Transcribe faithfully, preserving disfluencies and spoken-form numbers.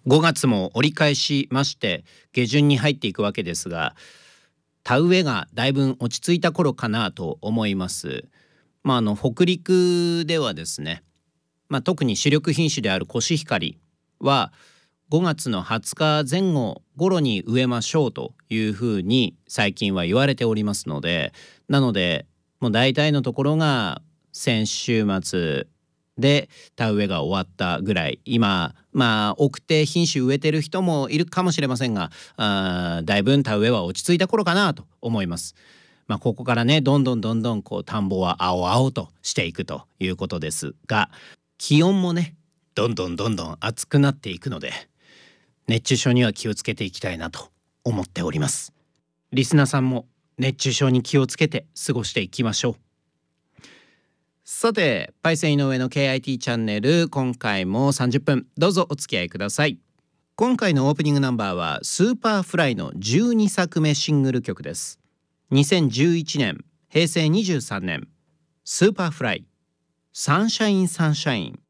ごがつも折り返しまして下旬に入っていくわけですが、田植えがだいぶ落ち着いた頃かなと思います。まあ、あの北陸ではですね、まあ、特に主力品種であるコシヒカリはごがつのはつかぜん後頃に植えましょうというふうに最近は言われておりますので、なのでもう大体のところが先週末で田植えが終わったぐらい、今まあ奥手品種植えてる人もいるかもしれませんが、あだいぶ田植えは落ち着いた頃かなと思います。まあ、ここからねどんどんどんどんこう田んぼは青々としていくということですが、気温もねどんどんどんどん暑くなっていくので熱中症には気をつけていきたいなと思っております。リスナーさんも熱中症に気をつけて過ごしていきましょう。さて、パイセン井上の ケーアイティー チャンネル、今回もさんじゅっぷんどうぞお付き合いください。今回のオープニングナンバーはスーパーフライのじゅうにさくめシングル曲です。にせんじゅういちねんへいせいにじゅうさんねん、スーパーフライサンシャインサンシャイン。